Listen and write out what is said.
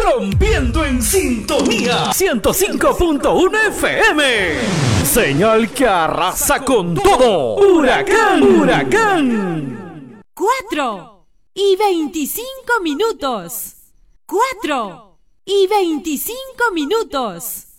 rompiendo en sintonía 105.1 FM. Señal que arrasa con todo. Huracán, huracán. 4:25. 4:25.